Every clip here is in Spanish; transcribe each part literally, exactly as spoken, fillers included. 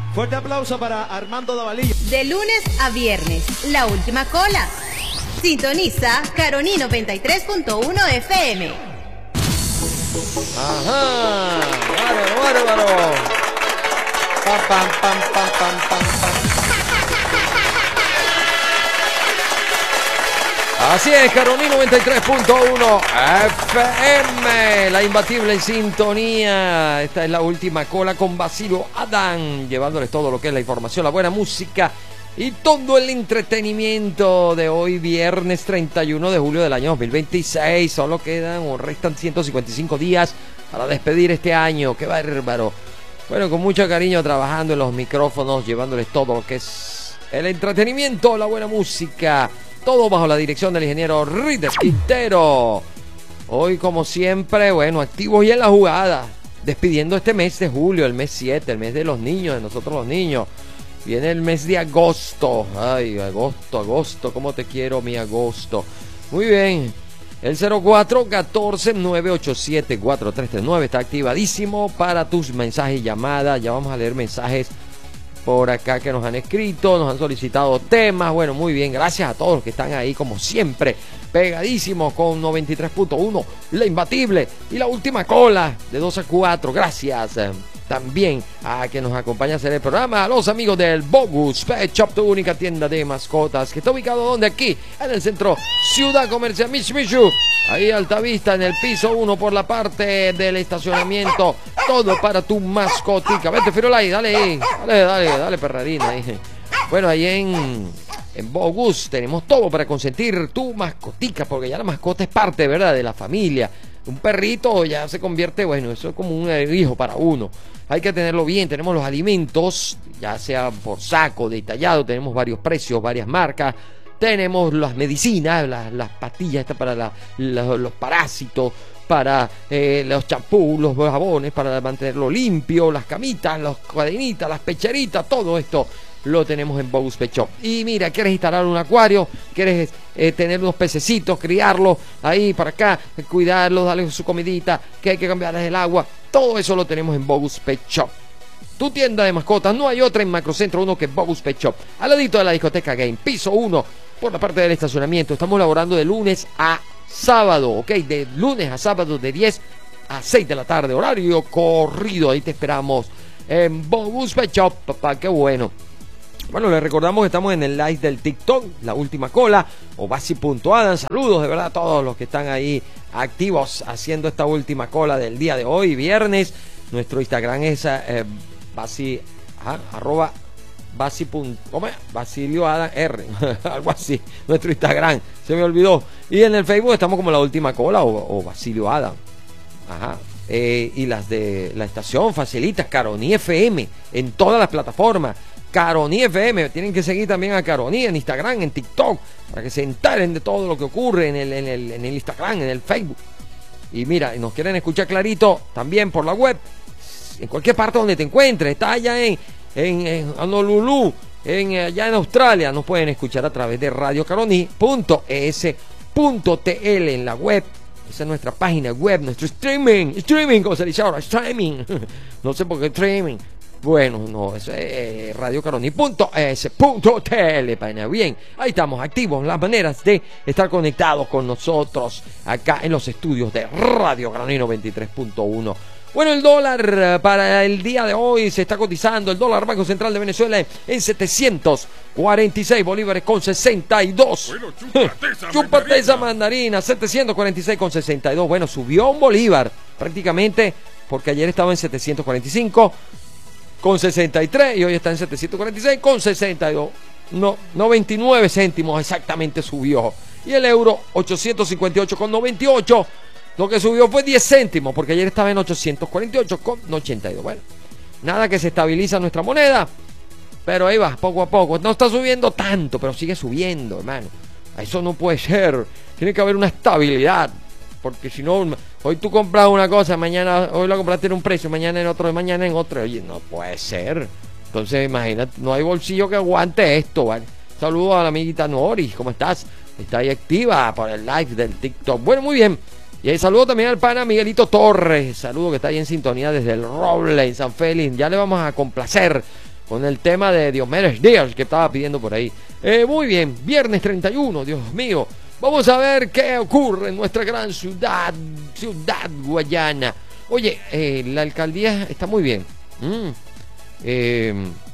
Fuerte aplauso para Armando Davalillo. De lunes a viernes, la última cola. Sintoniza Caroní noventa y tres punto uno F M. Ajá, bárbaro, bárbaro. Pam, pam, pam, pam, pam, pam, pam. Así es, Caroní noventa y tres punto uno F M, la imbatible en sintonía. Esta es la última cola con Basilio Adán, llevándoles todo lo que es la información, la buena música y todo el entretenimiento de hoy, viernes treinta y uno de julio del año dos mil veintiséis. Solo quedan o restan ciento cincuenta y cinco días para despedir este año. ¡Qué bárbaro! Bueno, con mucho cariño trabajando en los micrófonos, llevándoles todo lo que es el entretenimiento, la buena música. Todo bajo la dirección del ingeniero Ritter Quintero. Hoy, como siempre, bueno, activos y en la jugada. Despidiendo este mes de julio, el mes siete, el mes de los niños, de nosotros los niños. Viene el mes de agosto. Ay, agosto, agosto, cómo te quiero, mi agosto. Muy bien. El cero cuatro uno cuatro nueve ocho siete cuatro tres tres nueve está activadísimo para tus mensajes y llamadas. Ya vamos a leer mensajes por acá que nos han escrito, nos han solicitado temas. Bueno, muy bien, gracias a todos los que están ahí como siempre, pegadísimos con noventa y tres punto uno, la imbatible y la última cola de dos a cuatro. Gracias eh, también a que nos acompaña a hacer el programa, a los amigos del Bogus Pet Shop, tu única tienda de mascotas, que está ubicado donde, aquí en el centro Ciudad Comercial Mitsubishi, ahí Altavista, en el piso uno por la parte del estacionamiento. Todo para tu mascotica. Vete, Firulay, dale ahí. Dale, dale, dale, perrarina ahí. Bueno, ahí en, en Bogus tenemos todo para consentir tu mascotica, porque ya la mascota es parte, ¿verdad?, de la familia. Un perrito ya se convierte, bueno, eso es como un hijo para uno. Hay que tenerlo bien. Tenemos los alimentos, ya sea por saco, detallado. Tenemos varios precios, varias marcas. Tenemos las medicinas, las, las pastillas estas para la, la, los parásitos, para eh, los champús, los jabones, para mantenerlo limpio, las camitas, las cadenitas, las pecheritas, todo esto lo tenemos en Bogus Pet Shop. Y mira, ¿quieres instalar un acuario? ¿Quieres eh, tener unos pececitos, criarlos ahí para acá, cuidarlos, darles su comidita, que hay que cambiarles el agua? Todo eso lo tenemos en Bogus Pet Shop. Tu tienda de mascotas, no hay otra en Macrocentro uno que Bogus Pet Shop. Al ladito de la discoteca Game, piso uno, por la parte del estacionamiento. Estamos laborando de lunes a sábado, ok, de lunes a sábado de diez a seis de la tarde, horario corrido. Ahí te esperamos en Bogus Pet Shop, papá, qué bueno. Bueno, les recordamos que estamos en el live del TikTok, la última cola, o basi punto adam. Saludos de verdad a todos los que están ahí activos haciendo esta última cola del día de hoy, viernes. Nuestro Instagram es eh, basi, ajá, arroba basi. ¿Cómo es? Basilio Adam R, algo así, nuestro Instagram, se me olvidó. Y en el Facebook estamos como la última cola o, o Basilio Adam. Ajá. Eh, y las de la estación facilitas, Caroní F M, en todas las plataformas. Caroní F M, tienen que seguir también a Caroní en Instagram, en TikTok, para que se enteren de todo lo que ocurre en el, en el, en el Instagram, en el Facebook. Y mira, nos quieren escuchar clarito también por la web, en cualquier parte donde te encuentres. Está allá en, en, en Honolulu, en, allá en Australia, nos pueden escuchar a través de radio caroní punto e s punto t l en la web. Esa es nuestra página web, nuestro streaming, streaming, como se dice ahora, streaming. No sé por qué streaming. Bueno, no, eso es radio caroní punto e s punto t l. Bien, ahí estamos activos, las maneras de estar conectados con nosotros acá en los estudios de Radio Caroní noventa y tres punto uno. Bueno, el dólar para el día de hoy se está cotizando, el dólar Banco Central de Venezuela, en setecientos cuarenta y seis bolívares con sesenta y dos. Bueno, chúpate esa chúpate esa mandarina, setecientos cuarenta y seis con sesenta y dos. Bueno, subió un bolívar prácticamente, porque ayer estaba en setecientos cuarenta y cinco con sesenta y tres y hoy está en setecientos cuarenta y seis con sesenta y dos. No, noventa y nueve céntimos exactamente subió. Y el euro ochocientos cincuenta y ocho con noventa y ocho. Lo que subió fue diez céntimos, porque ayer estaba en ochocientos cuarenta y ocho con ochenta y dos. Bueno, nada, que se estabiliza nuestra moneda, pero ahí va, poco a poco. No está subiendo tanto, pero sigue subiendo, hermano. Eso no puede ser. Tiene que haber una estabilidad, porque si no, hoy tú compras una cosa, mañana, hoy la compraste en un precio, mañana en otro, mañana en otro. Oye, no puede ser. Entonces, imagínate, no hay bolsillo que aguante esto, ¿vale? Saludos a la amiguita Nori, ¿cómo estás? Está ahí activa por el live del TikTok. Bueno, muy bien. Y ahí saludo también al pana Miguelito Torres. Saludo, que está ahí en sintonía desde el Roble, en San Félix. Ya le vamos a complacer con el tema de Diomedes Díaz que estaba pidiendo por ahí. Eh, muy bien, viernes treinta y uno, Dios mío. Vamos a ver qué ocurre en nuestra gran ciudad, ciudad guayana. Oye, eh, la alcaldía está muy bien. Mm. Eh,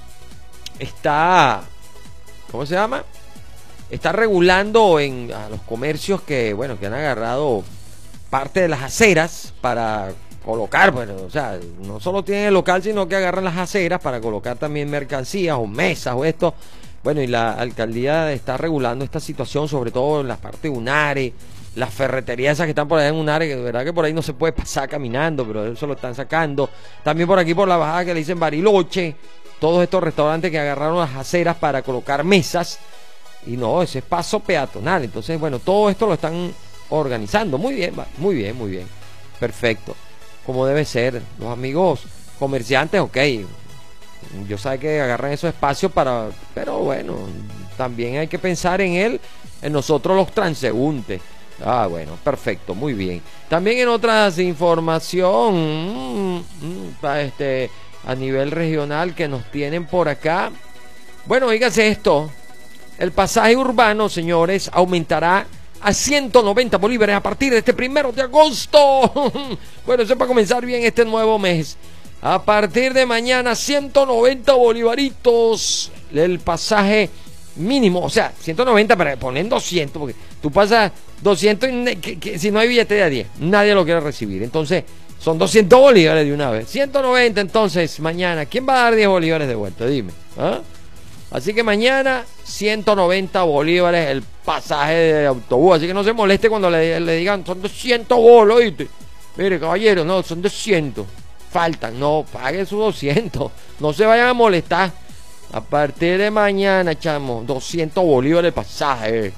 está, ¿cómo se llama? Está regulando en a los comercios que, bueno, que han agarrado parte de las aceras para colocar, bueno, o sea, no solo tienen el local, sino que agarran las aceras para colocar también mercancías o mesas o esto. Bueno, y la alcaldía está regulando esta situación, sobre todo en las partes de Unare, las ferreterías esas que están por allá en Unare, que de verdad que por ahí no se puede pasar caminando, pero eso lo están sacando. También por aquí por la bajada que le dicen Bariloche, todos estos restaurantes que agarraron las aceras para colocar mesas, y no, ese es paso peatonal. Entonces, bueno, todo esto lo están organizando. Muy bien, muy bien, muy bien. Perfecto. Como debe ser. Los amigos comerciantes, ok. Yo sé que agarran esos espacios para... Pero bueno, también hay que pensar en él, en nosotros los transeúntes. Ah, bueno, perfecto, muy bien. También en otras información, mmm, mmm, este, a nivel regional que nos tienen por acá. Bueno, oígase esto. El pasaje urbano, señores, aumentará a ciento noventa bolívares a partir de este primero de agosto. Bueno, eso es para comenzar bien este nuevo mes. A partir de mañana, ciento noventa bolivaritos el pasaje mínimo. O sea, ciento noventa, pero ponen doscientos, porque tú pasas doscientos y que, que, si no hay billete de a diez, nadie lo quiere recibir. Entonces, son doscientos bolívares de una vez. ciento noventa, entonces, mañana. ¿Quién va a dar diez bolívares de vuelta? Dime. ¿Ah? Así que mañana, ciento noventa bolívares el pasaje de autobús. Así que no se moleste cuando le, le digan, son doscientos bolos, ¿oíste? Mire, caballero, no, son doscientos. Faltan, no, pague sus doscientos. No se vayan a molestar. A partir de mañana, chamo, doscientos bolívares el pasaje.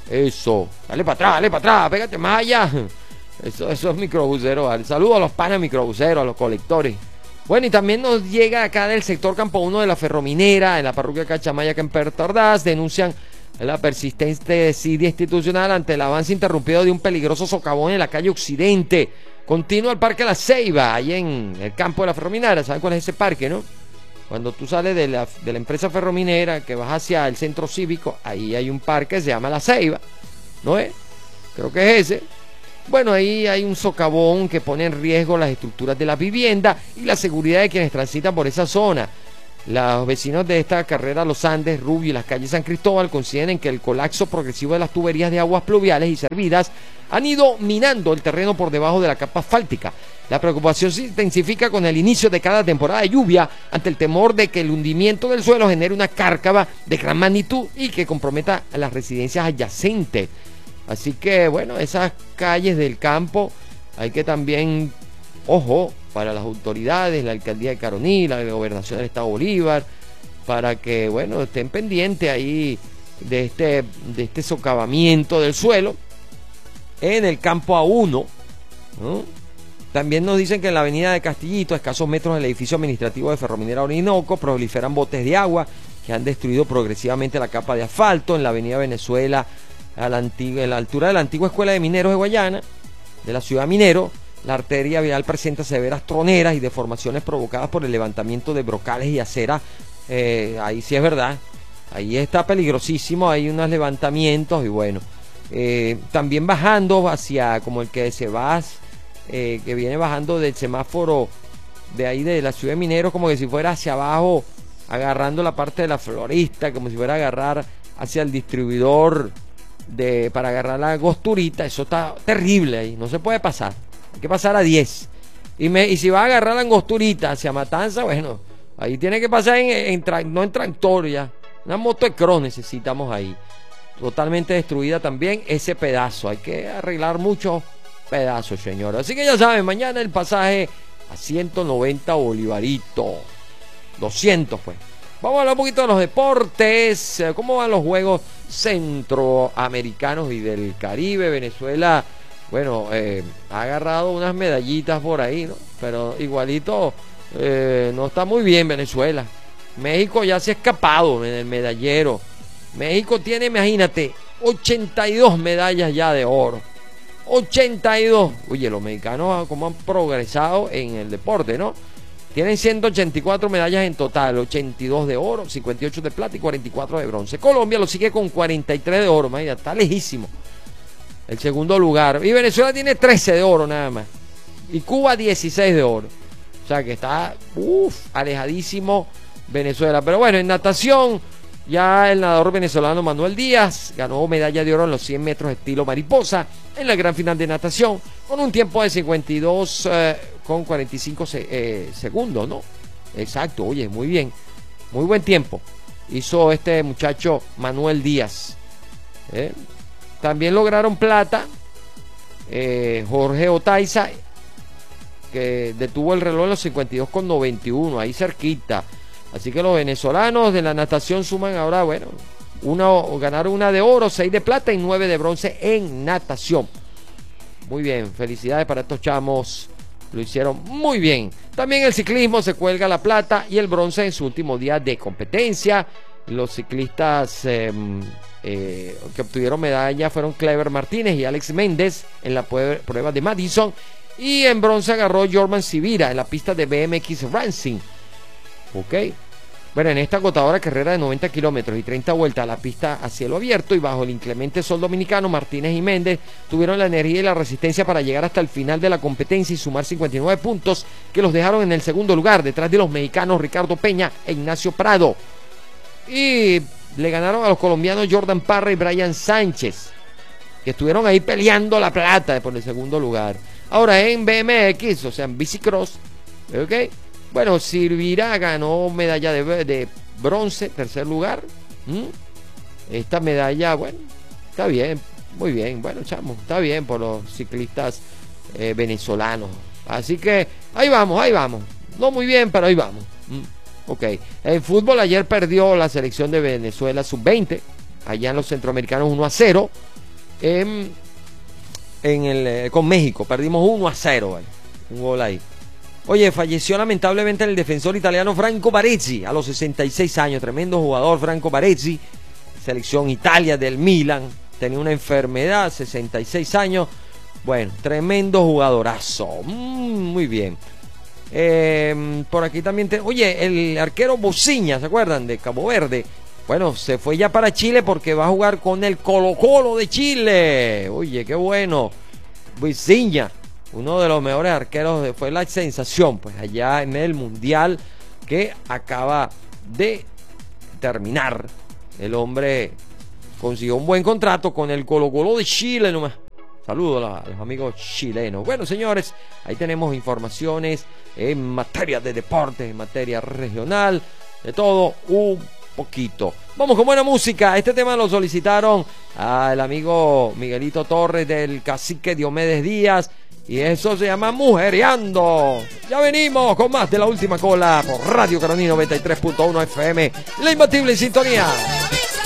Eso. Dale para atrás, dale para atrás, pégate más allá. Eso, eso es microbusero. Saludos a los panas microbuseros, a los colectores. Bueno, y también nos llega acá del sector Campo uno de la Ferrominera, en la parroquia Cachamaya, que en Puerto Ordaz, denuncian la persistente desidia institucional ante el avance interrumpido de un peligroso socavón en la calle Occidente. Continúa el Parque La Ceiba, ahí en el campo de la Ferrominera. ¿Saben cuál es ese parque, no? Cuando tú sales de la, de la empresa ferrominera, que vas hacia el centro cívico, ahí hay un parque que se llama La Ceiba, ¿no es? Creo que es ese. Bueno, ahí hay un socavón que pone en riesgo las estructuras de la vivienda y la seguridad de quienes transitan por esa zona. Los vecinos de esta carrera Los Andes, Rubio y las calles San Cristóbal consideran que el colapso progresivo de las tuberías de aguas pluviales y servidas han ido minando el terreno por debajo de la capa asfáltica. La preocupación se intensifica con el inicio de cada temporada de lluvia ante el temor de que el hundimiento del suelo genere una cárcava de gran magnitud y que comprometa a las residencias adyacentes. Así que, bueno, esas calles del campo hay que también, ojo, para las autoridades, la alcaldía de Caroní, la gobernación del estado Bolívar, para que, bueno, estén pendientes ahí de este, de este socavamiento del suelo en el campo A uno, ¿no? También nos dicen que en la avenida de Castillito, a escasos metros del edificio administrativo de Ferrominera Orinoco, proliferan botes de agua que han destruido progresivamente la capa de asfalto. En la avenida Venezuela, a la, antigua, a la altura de la antigua Escuela de Mineros de Guayana, de la ciudad Minero, la arteria vial presenta severas troneras y deformaciones provocadas por el levantamiento de brocales y aceras. Eh, ahí sí es verdad, ahí está peligrosísimo, hay unos levantamientos y bueno, eh, también bajando hacia como el que se va, eh, que viene bajando del semáforo de ahí de la ciudad de Minero, como que si fuera hacia abajo, agarrando la parte de la florista, como si fuera a agarrar hacia el distribuidor de para agarrar la Gosturita. Eso está terrible ahí, no se puede pasar, hay que pasar a diez. Y, me, y si va a agarrar la Angosturita hacia Matanza, bueno, ahí tiene que pasar en, en, en no en tractor ya, una moto de cross necesitamos ahí. Totalmente destruida también ese pedazo, hay que arreglar muchos pedazos, señores. Así que ya saben, mañana el pasaje a ciento noventa bolivaritos, doscientos pues. Vamos a hablar un poquito de los deportes. ¿Cómo van los juegos centroamericanos y del Caribe? Venezuela, bueno, eh, ha agarrado unas medallitas por ahí, ¿no? Pero igualito eh, no está muy bien Venezuela. México ya se ha escapado en el medallero. México tiene, imagínate, ochenta y dos medallas ya de oro. ochenta y dos. Oye, los mexicanos como han progresado en el deporte, ¿no? Tienen ciento ochenta y cuatro medallas en total, ochenta y dos de oro, cincuenta y ocho de plata y cuarenta y cuatro de bronce. Colombia lo sigue con cuarenta y tres de oro, imagínate, está lejísimo el segundo lugar. Y Venezuela tiene trece de oro nada más. Y Cuba dieciséis de oro. O sea que está, uff, alejadísimo Venezuela. Pero bueno, en natación, ya el nadador venezolano Manuel Díaz ganó medalla de oro en los cien metros estilo mariposa en la gran final de natación con un tiempo de cincuenta y dos eh, con cuarenta y cinco se, eh, segundos, ¿no? Exacto, oye, muy bien, muy buen tiempo hizo este muchacho Manuel Díaz. ¿eh? También lograron plata eh, Jorge Otaiza, que detuvo el reloj en los cincuenta y dos con noventa y uno, ahí cerquita. Así que los venezolanos de la natación suman ahora, bueno, una, ganaron una de oro, seis de plata y nueve de bronce en natación. Muy bien, felicidades para estos chamos, lo hicieron muy bien. También el ciclismo se cuelga la plata y el bronce en su último día de competencia. Los ciclistas eh, eh, que obtuvieron medalla fueron Clever Martínez y Alex Méndez en la prueba de Madison. Y en bronce agarró Jorman Sivira en la pista de B M X Racing. Ok. Bueno, en esta agotadora carrera de noventa kilómetros y treinta vueltas a la pista a cielo abierto y bajo el inclemente sol dominicano, Martínez y Méndez tuvieron la energía y la resistencia para llegar hasta el final de la competencia y sumar cincuenta y nueve puntos que los dejaron en el segundo lugar, detrás de los mexicanos Ricardo Peña e Ignacio Prado. Y le ganaron a los colombianos Jordan Parra y Brian Sánchez, que estuvieron ahí peleando la plata por el segundo lugar. Ahora en B M X, o sea en bicicross, ¿ok? Bueno, Sivira ganó medalla de, de bronce, tercer lugar. ¿Mm? Esta medalla, bueno, está bien, muy bien. Bueno, chamo, está bien por los ciclistas eh, venezolanos. Así que ahí vamos, ahí vamos. No muy bien, pero ahí vamos. ¿Mm? Ok. En fútbol ayer perdió la selección de Venezuela sub veinte, allá en los centroamericanos uno a cero. En, en el, eh, con México, perdimos uno a cero, ¿vale? Un gol ahí. Oye, falleció lamentablemente el defensor italiano Franco Baresi a los sesenta y seis años. Tremendo jugador Franco Baresi, selección Italia del Milan. Tenía una enfermedad, sesenta y seis años. Bueno, tremendo jugadorazo. Mm, muy bien. Eh, por aquí también... Te... Oye, el arquero Bociña, ¿se acuerdan? De Cabo Verde. Bueno, se fue ya para Chile porque va a jugar con el Colo-Colo de Chile. Oye, qué bueno. Bociña, uno de los mejores arqueros, fue la sensación pues allá en el mundial que acaba de terminar. El hombre consiguió un buen contrato con el Colo-Colo de Chile nomás. Saludos a los amigos chilenos. Bueno, señores, ahí tenemos informaciones en materia de deporte, en materia regional, de todo un poquito. Vamos con buena música. Este tema lo solicitaron al amigo Miguelito Torres del Cacique Diomedes Díaz. Y eso se llama Mujereando. Ya venimos con más de La Última Cola por Radio Carolina noventa y tres punto uno F M. La imbatible sintonía.